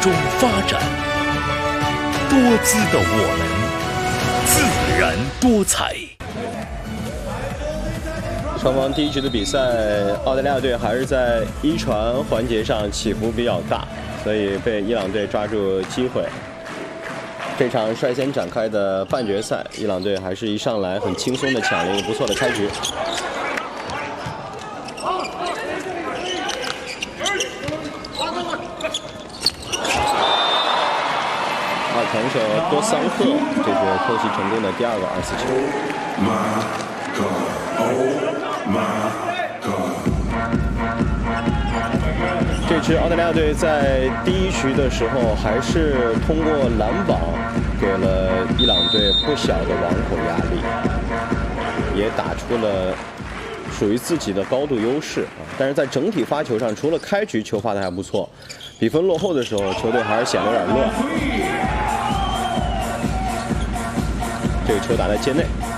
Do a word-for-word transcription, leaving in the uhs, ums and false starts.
中发展，多姿的我们，自然多彩。 双方第一局的比赛，澳大利亚队还是在一传环节上起伏比较大，所以被伊朗队抓住机会。这场率先展开的半决赛，伊朗队还是一上来很轻松的抢了一个不错的开局。啊，传手多桑赫，这是偷袭成功的第二个二次球。这支澳大利亚队在第一局的时候，还是通过拦网给了伊朗队不小的网口压力，也打出了属于自己的高度优势啊。但是在整体发球上，除了开局球发的还不错，比分落后的时候，球队还是显得有点乱。这个球打在界内。